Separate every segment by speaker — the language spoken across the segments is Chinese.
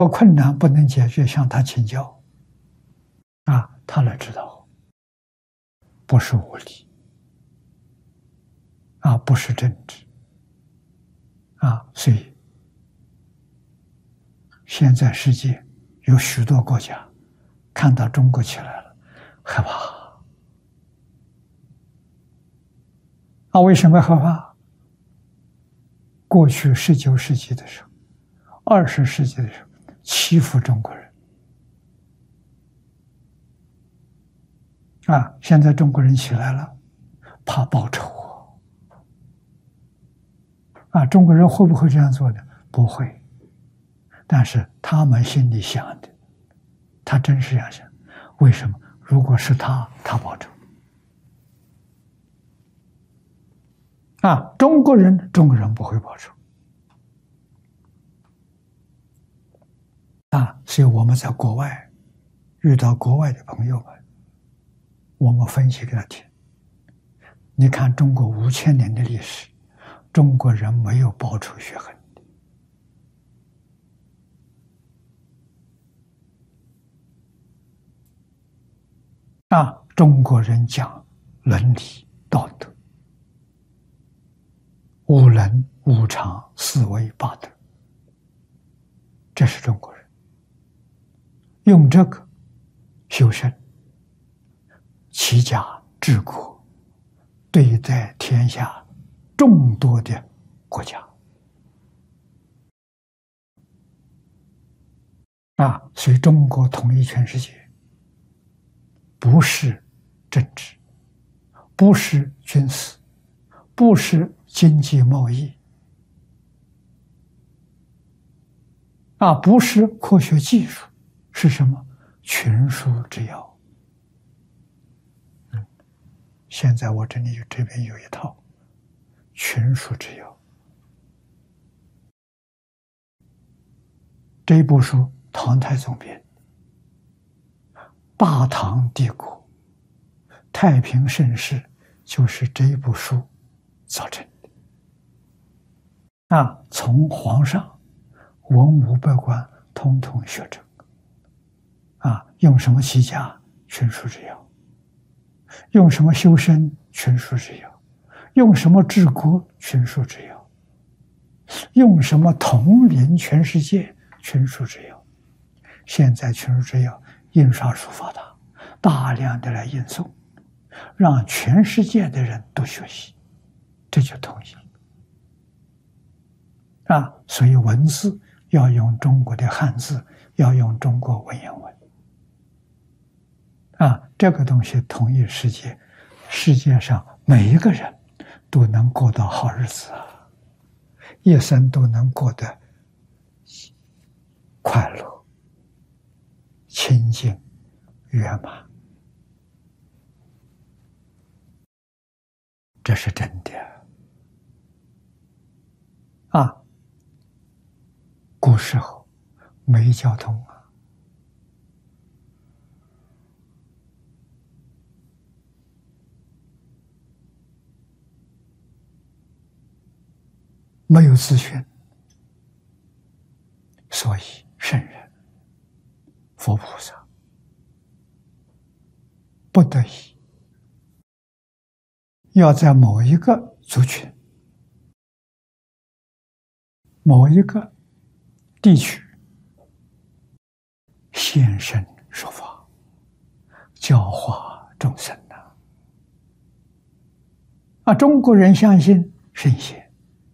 Speaker 1: 有困难不能解决，向他请教，他来指导，不是武力，不是政治，所以现在世界有许多国家看到中国起来了，害怕。为什么害怕？过去19世纪的时候，20世纪的时候，欺负中国人。现在中国人起来了，怕报仇中国人会不会这样做呢？不会。但是他们心里想的，他真是这样想。为什么？如果是他报仇。中国人不会报仇。所以我们在国外遇到国外的朋友们，我们分析给他听。你看中国5000年的历史，中国人没有报仇雪恨中国人讲伦理道德，五伦五常四维八德，这是中国人用这个修身、齐家、治国，对待天下众多的国家所以中国统一全世界，不是政治，不是军事，不是经济贸易，不是科学技术，是什么？群书之要。现在我这边有一套群书之要，这一部书唐太宗编，大唐帝国太平盛世就是这一部书造成的从皇上文武百官统统学这个用什么齐家？群书之要。用什么修身？群书之要。用什么治国？群书之要。用什么统领全世界？群书之要。现在群书之要印刷术发达，大量的来印送，让全世界的人都学习，这就统一所以文字要用中国的汉字，要用中国文言文这个东西统一世界，世界上每一个人都能过到好日子一生都能过得快乐、清净、圆满，这是真的古时候没交通没有资讯，所以圣人、佛菩萨不得已要在某一个族群、某一个地区现身说法，教化众生中国人相信圣贤，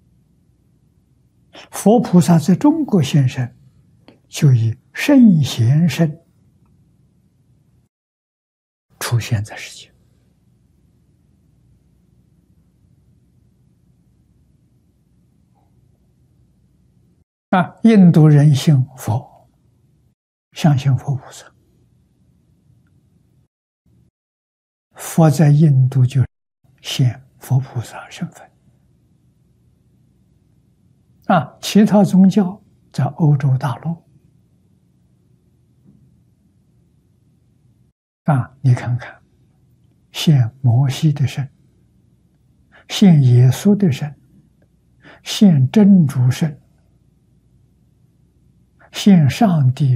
Speaker 1: 佛菩萨在中国现身，就以圣贤身出现在世界印度人信佛，相信佛菩萨，佛在印度就现佛菩萨身份其他宗教在欧洲大陆你看看，现摩西的身，现耶稣的身，现真主身， 现上帝